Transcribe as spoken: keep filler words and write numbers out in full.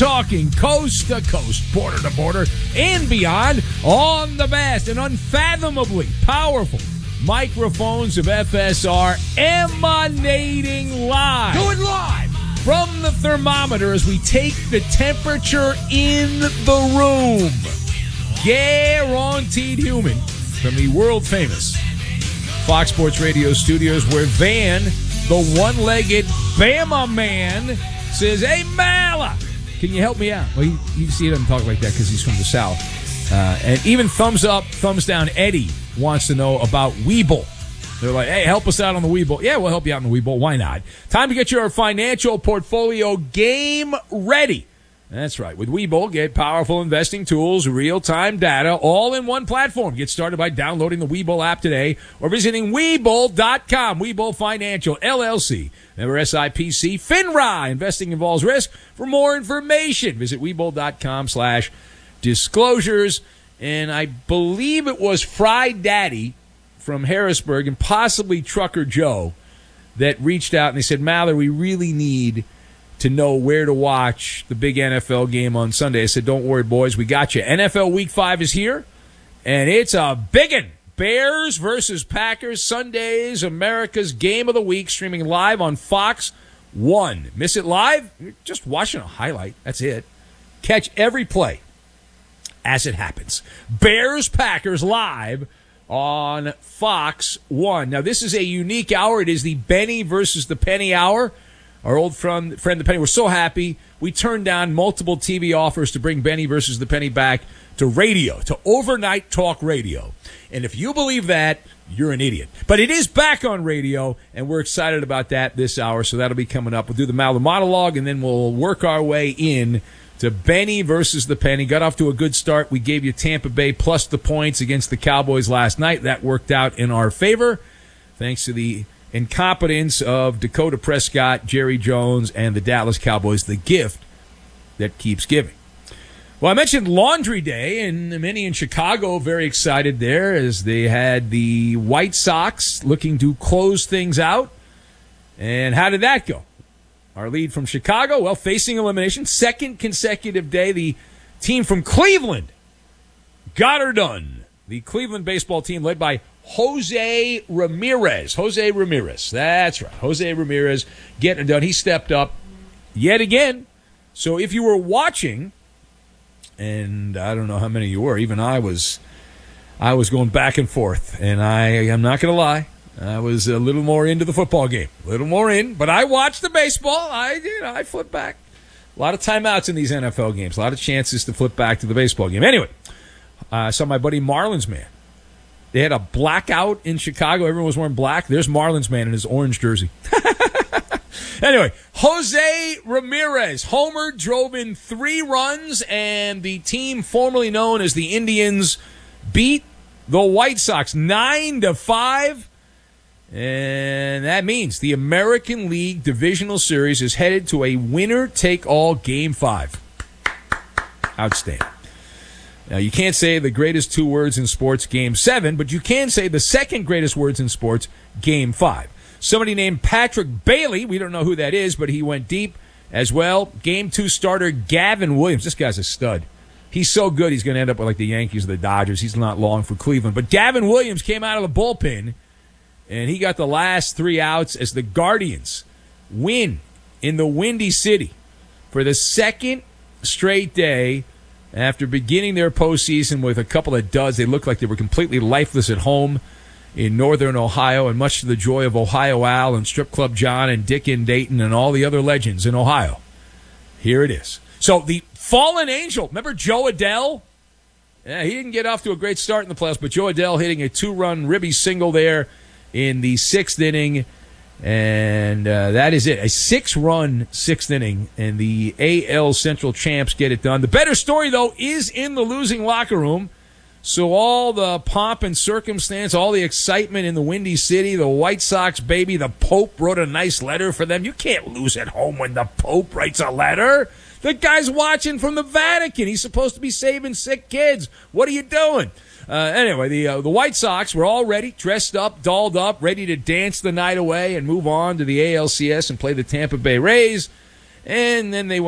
talking coast to coast, border to border, and beyond on the vast and unfathomably powerful microphones of F S R, emanating live. Do it live! From the thermometer as we take the temperature in the room. Guaranteed human from the world-famous Fox Sports Radio studios, where Van, the one-legged Bama man, says, "Hey, Mala, can you help me out?" Well, he, you see, he doesn't talk like that because he's from the South. Uh, and even thumbs up, thumbs down, Eddie wants to know about Webull. They're like, "Hey, help us out on the Webull." Yeah, we'll help you out on the Webull. Why not? Time to get your financial portfolio game ready. That's right. With Webull, get powerful investing tools, real-time data, all in one platform. Get started by downloading the Webull app today or visiting Webull dot com. Webull Financial, L L C, member S I P C, FINRA. Investing involves risk. For more information, visit Webull dot com slash disclosures. And I believe it was Fried Daddy from Harrisburg and possibly Trucker Joe that reached out and they said, "Maller, we really need to know where to watch the big N F L game on Sunday." I said, "Don't worry, boys. We got you. N F L Week five is here, and it's a biggin'. Bears versus Packers, Sundays, America's Game of the Week, streaming live on Fox one. Miss it live? You're just watching a highlight. That's it. Catch every play as it happens. Bears, Packers live on Fox one. Now, this is a unique hour. It is the Benny versus the Penny hour. Our old friend, friend the Penny, we're so happy. We turned down multiple T V offers to bring Benny versus the Penny back to radio, to overnight talk radio. And if you believe that, you're an idiot. But it is back on radio, and we're excited about that this hour, so that'll be coming up. We'll do the Maller monologue, and then we'll work our way in to Benny versus the Penny. Got off to a good start. We gave you Tampa Bay plus the points against the Cowboys last night. That worked out in our favor, thanks to the incompetence of Dakota Prescott, Jerry Jones, and the Dallas Cowboys, the gift that keeps giving. Well, I mentioned Laundry Day, and many in Chicago very excited there as they had the White Sox looking to close things out. And how did that go? Our lead from Chicago, well, facing elimination, second consecutive day, the team from Cleveland got her done. The Cleveland baseball team led by Jose Ramirez. Jose Ramirez. That's right. Jose Ramirez getting it done. He stepped up yet again. So if you were watching, and I don't know how many you were, even I was I was going back and forth. And I, I'm not going to lie, I was a little more into the football game. A little more in, but I watched the baseball. I you know, I flipped back. A lot of timeouts in these N F L games. A lot of chances to flip back to the baseball game. Anyway, I uh, saw my buddy Marlins man. They had a blackout in Chicago. Everyone was wearing black. There's Marlins man in his orange jersey. Anyway, Jose Ramirez. Homer drove in three runs, and the team formerly known as the Indians beat the White Sox nine to five. And that means the American League Divisional Series is headed to a winner-take-all Game five. Outstanding. Now, you can't say the greatest two words in sports, Game seven, but you can say the second greatest words in sports, Game five. Somebody named Patrick Bailey, we don't know who that is, but he went deep as well. Game two starter Gavin Williams. This guy's a stud. He's so good he's going to end up with like the Yankees or the Dodgers. He's not long for Cleveland. But Gavin Williams came out of the bullpen, and he got the last three outs as the Guardians win in the Windy City for the second straight day. After beginning their postseason with a couple of duds, they looked like they were completely lifeless at home in northern Ohio, and much to the joy of Ohio Al and Strip Club John and Dick in Dayton and all the other legends in Ohio. Here it is. So the fallen angel, remember Joe Adell? Yeah, he didn't get off to a great start in the playoffs, but Joe Adell hitting a two-run ribby single there in the sixth inning. And uh, that is it. A six-run sixth inning, and the A L Central champs get it done. The better story, though, is in the losing locker room. So all the pomp and circumstance, all the excitement in the Windy City, the White Sox, baby, the Pope wrote a nice letter for them. You can't lose at home when the Pope writes a letter. The guy's watching from the Vatican. He's supposed to be saving sick kids. What are you doing? Uh, anyway, the uh, the White Sox were all ready, dressed up, dolled up, ready to dance the night away and move on to the A L C S and play the Tampa Bay Rays. And then they went